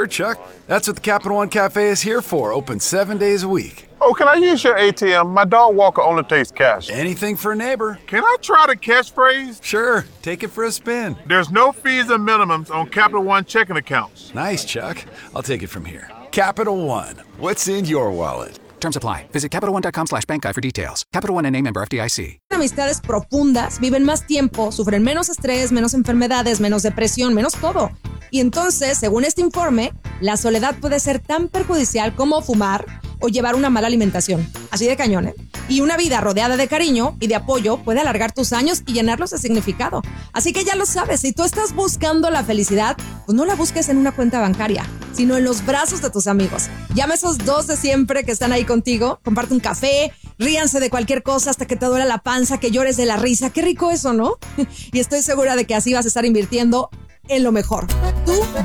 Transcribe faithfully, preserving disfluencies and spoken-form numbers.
Sure, Chuck. That's what the Capital One Cafe is here for, open seven days a week. Oh, can I use your A T M? My dog walker only takes cash. Anything for a neighbor. Can I try the catchphrase? Sure, take it for a spin. There's no fees and minimums on Capital One checking accounts. Nice, Chuck. I'll take it from here. Capital One. What's in your wallet? Terms apply. Visit CapitalOne.com slash bank guide for details. Capital One N A, member F D I C. Amistades profundas, viven más tiempo, sufren menos estrés, menos enfermedades, menos depresión, menos todo. Y entonces, según este informe, la soledad puede ser tan perjudicial como fumar o llevar una mala alimentación. Así de cañón, ¿eh? Y una vida rodeada de cariño y de apoyo puede alargar tus años y llenarlos de significado. Así que ya lo sabes, si tú estás buscando la felicidad, pues no la busques en una cuenta bancaria, sino en los brazos de tus amigos. Llama a esos dos de siempre que están ahí contigo, comparte un café, ríanse de cualquier cosa hasta que te duela la panza, que llores de la risa. Qué rico eso, ¿no? Y estoy segura de que así vas a estar invirtiendo en lo mejor. Tú